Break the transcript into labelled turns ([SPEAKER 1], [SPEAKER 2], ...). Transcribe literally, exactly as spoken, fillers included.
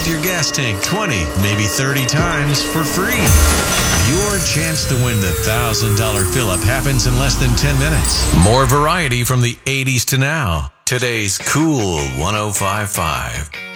[SPEAKER 1] up your gas tank twenty, maybe thirty times for free. Your chance to win the one thousand dollars fill-up happens in less than ten minutes. More variety from the eighties to now. Today's Cool one oh five point five.